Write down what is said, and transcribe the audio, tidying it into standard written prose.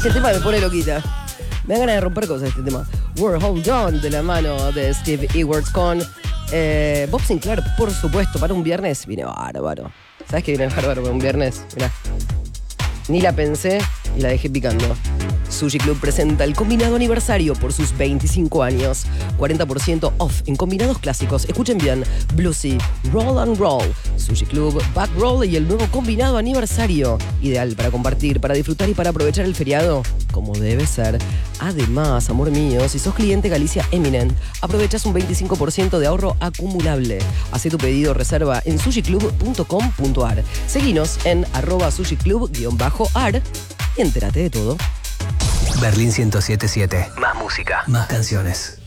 Este tema me pone loquita. Me da ganas de romper cosas este tema. We're Hold On, de la mano de Steve Edwards con Bob Sinclair, por supuesto, para un viernes. Viene bárbaro. ¿Sabes qué viene bárbaro para un viernes? Mirá. Ni la pensé y la dejé picando. Sushi Club presenta el combinado aniversario por sus 25 años. 40% off en combinados clásicos. Escuchen bien. Bluesy, Roll and Roll, Sushi Club, Back Roll y el nuevo combinado aniversario. Ideal para compartir, para disfrutar y para aprovechar el feriado como debe ser. Además, amor mío, si sos cliente Galicia Eminent, aprovechas un 25% de ahorro acumulable. Hacé tu pedido reserva en sushiclub.com.ar. Seguinos en @sushiclub_ar y entérate de todo. Berlín 107.7. Más música, más canciones.